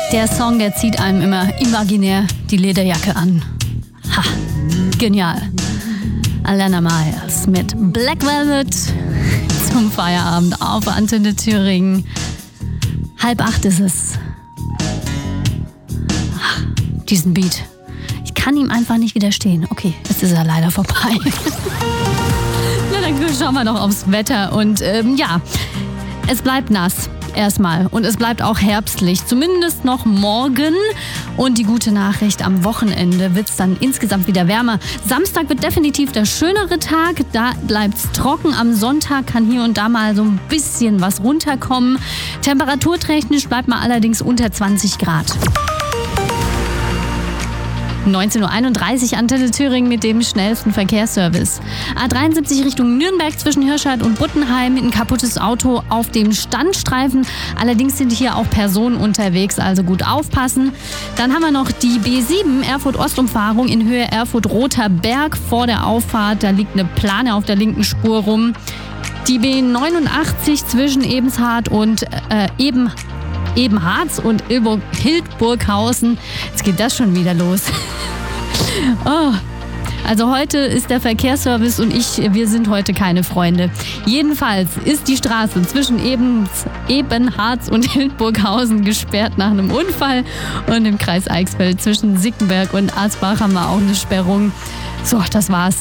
Der Song, der zieht einem immer imaginär die Lederjacke an. Ha, genial. Alana Myers mit Black Velvet zum Feierabend auf Antenne Thüringen. 7:30 ist es. Ach, diesen Beat. Ich kann ihm einfach nicht widerstehen. Okay, jetzt ist er leider vorbei. Na, dann schauen wir noch aufs Wetter. Und ja, es bleibt nass. Erstmal. Und es bleibt auch herbstlich. Zumindest noch morgen. Und die gute Nachricht, am Wochenende wird es dann insgesamt wieder wärmer. Samstag wird definitiv der schönere Tag. Da bleibt es trocken. Am Sonntag kann hier und da mal so ein bisschen was runterkommen. Temperaturtechnisch bleibt man allerdings unter 20 Grad. 19:31 Uhr Antenne Thüringen mit dem schnellsten Verkehrsservice. A73 Richtung Nürnberg zwischen Hirscheid und Buttenheim. Ein kaputtes Auto auf dem Standstreifen. Allerdings sind hier auch Personen unterwegs, also gut aufpassen. Dann haben wir noch die B7 Erfurt-Ostumfahrung in Höhe Erfurt-Roter Berg vor der Auffahrt. Da liegt eine Plane auf der linken Spur rum. Die B89 zwischen Ebenharz und Ebenharz und Hildburghausen. Jetzt geht das schon wieder los. Oh. Also heute ist der Verkehrsservice und wir sind heute keine Freunde. Jedenfalls ist die Straße zwischen Ebenharz und Hildburghausen gesperrt nach einem Unfall. Und im Kreis Eichsfeld zwischen Sickenberg und Asbach haben wir auch eine Sperrung. So, das war's.